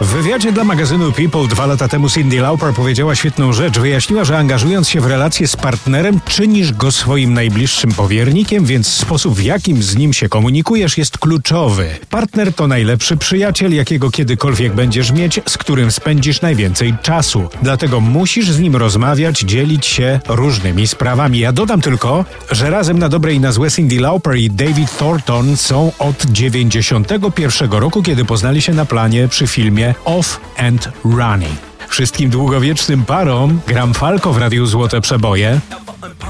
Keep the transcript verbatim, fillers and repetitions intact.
W wywiadzie dla magazynu People dwa lata temu Cyndi Lauper powiedziała świetną rzecz. Wyjaśniła, że angażując się w relację z partnerem, czynisz go swoim najbliższym powiernikiem, więc sposób, w jakim z nim się komunikujesz, jest kluczowy. Partner to najlepszy przyjaciel, jakiego kiedykolwiek będziesz mieć, z którym spędzisz najwięcej czasu. Dlatego musisz z nim rozmawiać, dzielić się różnymi sprawami. Ja dodam tylko, że razem na dobre i na złe Cyndi Lauper i David Thornton są od dziewięćdziesiątego pierwszego roku, kiedy poznali się na planie przy filmie Off and Running. Wszystkim długowiecznym parom gram Falco w Radiu Złote Przeboje.